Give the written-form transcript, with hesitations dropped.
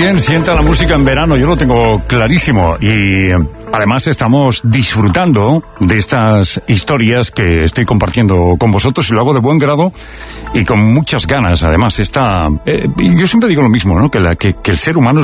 bien sienta la música en verano, yo lo tengo clarísimo. Y además estamos disfrutando de estas historias que estoy compartiendo con vosotros y lo hago de buen grado y con muchas ganas. Además, yo siempre digo lo mismo, ¿no? Que el ser humano